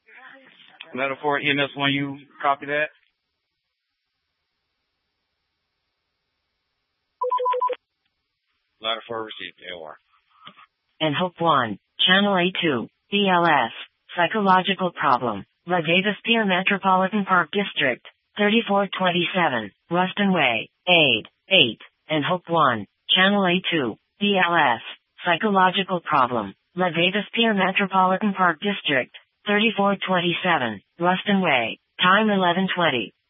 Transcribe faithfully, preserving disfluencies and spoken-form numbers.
Letter four E M S one, you copy that? Letter four received, A O R. And Hope one, Channel A two, B L S, Psychological Problem, La Davis Pier Metropolitan Park District, thirty-four twenty-seven, Ruston Way, Aid, eight, and Hope one, Channel A two, B L S, Psychological Problem, La Davis Pier Metropolitan Park District, thirty-four twenty-seven, Ruston Way, time eleven twenty.